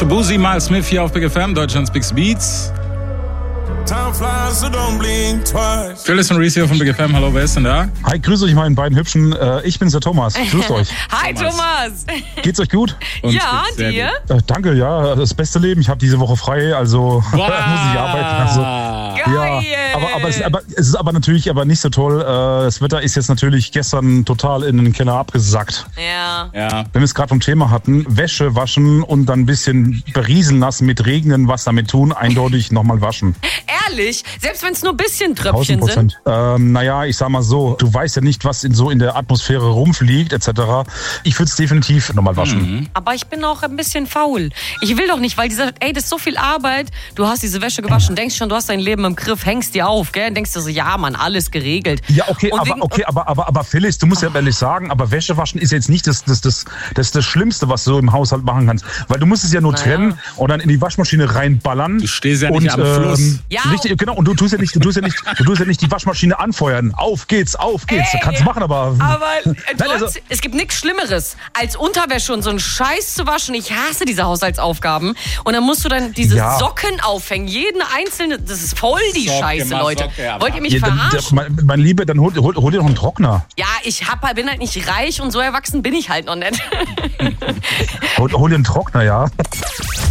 Shabuzi, Miles Smith hier auf Big FM, Deutschlands Big Beats. Phyllis und Reese hier von Big FM. Hallo, wer ist denn da? Hi, grüß euch meinen beiden Hübschen. Ich bin's, der Thomas. Grüßt euch. Hi, Thomas. Geht's euch gut? Uns Ja, geht's sehr dir? gut. Danke, ja. Das beste Leben. Ich habe diese Woche frei, also muss ich arbeiten. Also, Geil. ja, es ist aber natürlich nicht so toll. Das Wetter ist jetzt natürlich gestern total in den Keller abgesackt. Ja. Ja. Wenn wir es gerade vom Thema hatten, Wäsche waschen und dann ein bisschen berieseln lassen mit Regnen, was damit tun, eindeutig nochmal waschen. Ehrlich? Selbst wenn es nur ein bisschen Tröpfchen 1000%. sind? Naja, ich sag mal so, du weißt ja nicht, was in der Atmosphäre rumfliegt, etc. Ich würde es definitiv nochmal waschen. Aber ich bin auch ein bisschen faul. Ich will doch nicht, weil das ist so viel Arbeit. Du hast diese Wäsche gewaschen, denkst schon, du hast dein Leben im Griff, hängst dir auf, gell? Denkst du so, ja, Mann, alles geregelt. Ja, okay, Und aber Phyllis, du musst ja ehrlich sagen, aber Wäsche waschen ist jetzt nicht das Schlimmste, was du so im Haushalt machen kannst. Weil du musst es ja nur trennen und dann in die Waschmaschine reinballern. Du stehst ja nicht am Fluss. Ja. Richtig, genau, und du tust ja nicht die Waschmaschine anfeuern. Auf geht's. Kannst du machen, aber es gibt nichts Schlimmeres, als Unterwäsche und so einen Scheiß zu waschen. Ich hasse diese Haushaltsaufgaben. Und dann musst du dann diese Socken aufhängen. Jeden einzelne, das ist voll die Socke, Scheiße, Leute. Socke, aber Wollt ihr mich verarschen? mein Liebe, dann hol dir noch einen Trockner. Ja, bin halt nicht reich und so erwachsen bin ich halt noch nicht. Hol dir einen Trockner, ja.